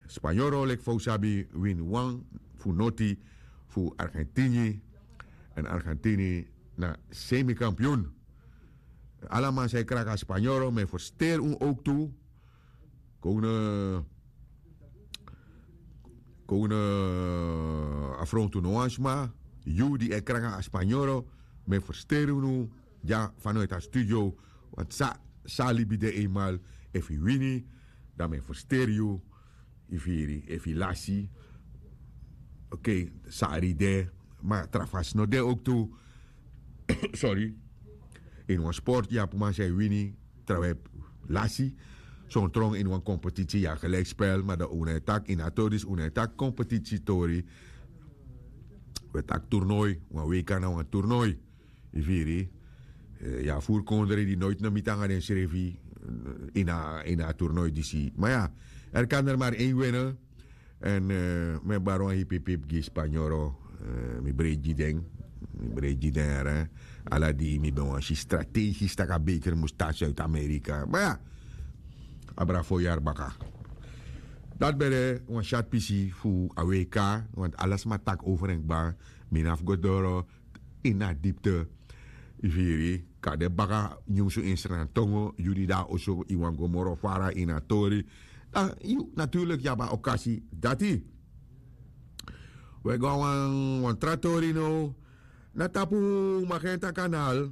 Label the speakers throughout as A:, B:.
A: Spanyoro lek Fausabi win one voor Noti voor Argentinië. En Argentinië na semi-kampioen. Allemaal zei kraken Spanyoro, maar voor ster ook toe. Kone affronto no asma. Judi e kraken Spanyoro, maar voor ster ja vanuit het studio. Want salibi de eenmaal even winnie. Dan men voor stereo. If lasi. Oké, sari de. Maar trafas no de ook toe. Sorry. In een sport, ja, maar zij winnie. Terwijl lasi. Zo'n trong in een competitie, ja, gelijkspel. Maar de unetak in atoris, unetak competitie tori. We tak toernooi. We weken nou een toernooi. Iviri. Ja, voerkonderen die nooit naar mitanga en schreef in een toernooi die zie. Maar ja, er kan er maar één winnen. En mijn baron hip gis Spanyoro. Mi breedje ding. Mi breedje ding. Alla die mi ben was strategisch dat ik beter moest naar Zuid-Amerika. Maar ja, abra voor jaar baka. Dat ben een chat PC voor AWK. Want alles maar tak overengbaar. Minaf godoro in na diepte. Iviri. Kade baka nyusu instrument tongo. Jullie daar ook iwan gomoro fara in a tori. Natuurlijk, ja, maar occasie dat hij. We gaan een trattori no. Natapu Magenta Kanaal.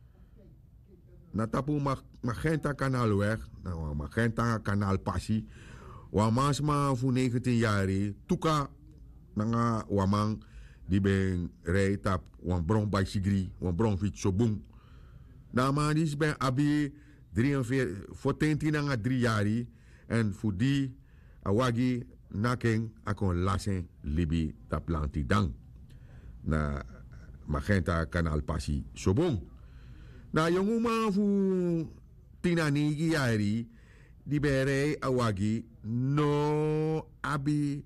A: Natapu Magenta Kanaal weg. Nou, Magenta Kanaal passie. Wamasma voor 19 jaar. Tuka. Nanga wamang. Die ben rijdt op een bron bij Sigri. Een bron fiets zo boom. Nou, man, die is bij Abi 43. Voor 10 nanga 3 jaar. En voor die awagi naking akon lasen libi taplanti dang na Magenta Kanaal passie sobong. Na jonguma fu tinanigi yari di bere awagi no abi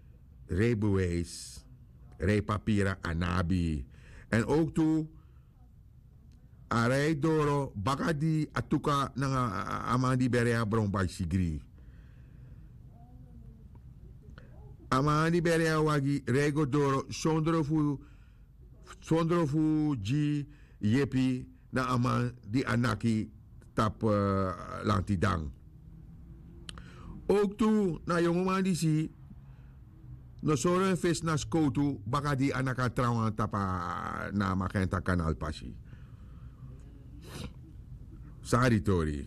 A: rijbewijs, rijpapieren anabi. En ook toe arij doro bakadi atuka na amandi bere bron by sigri. Amani bere wagi rego doro sondro fu ji yepi na ama di anaki tap lantidang. Ook toe na jongeman die si no sore vis na skotu baka di anaka trawan tapa na Magenta Kanaal passie. Saritori.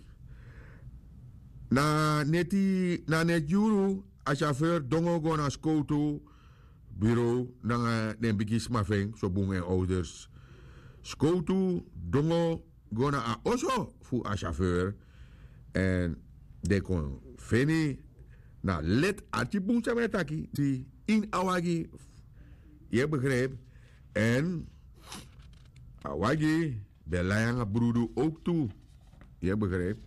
A: Na net juru a chauffeur dongo go na skoto bureau na den bigis mafeng so boem en ouders. Skoto dongo go na a oso fu a chauffeur en de kon feni na let arti boem sa metaki die in awagi je begreep en awagi belayanga broedu ook toe je begreep.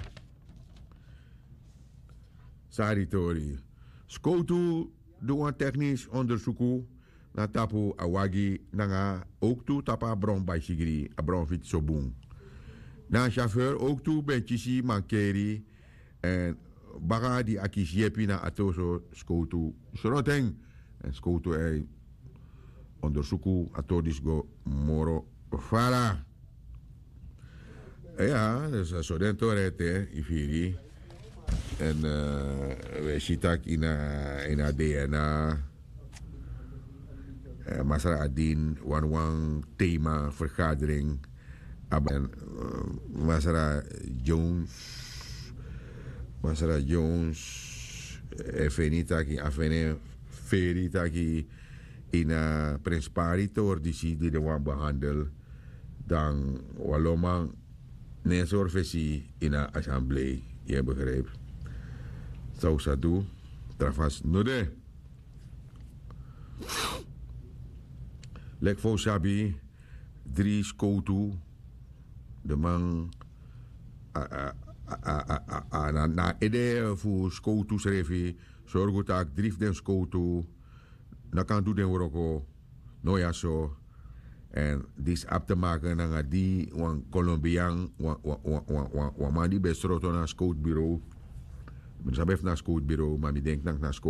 A: Saritori. Skotu doen technisch onderzoek na tapu awagi nanga ook toe tapa bron bij sigri a bron fit sobung. Na chauffeur ook toe benchisi mankeri en baga di akis yepi na atoso skotu soroteng en skotu ei onderzoek atodis go moro fara. Ja, dus zo den torete ifiri. En we zitten in a DNA. Masra Adin, one thema vergadering. En Masra Jones, Efenitaki, Afene Feritaki in a Prinsparitor, die de wan behandel. Dan Walomang, Nesorvesi in a assemblee. Je begrijpt. Zou ze doen. Travas node. Lek voor Sabi. 3 skotu. De man. Na idee voor skotu schreef. Zorg dat ik drift den skotu. Na kan doen den woroko. No ja zo. En dit is op te maken naar die een Colombiaan, een man die bestroot naar scoutbureau. Ik heb naar scoutbureau, maar ik denk naar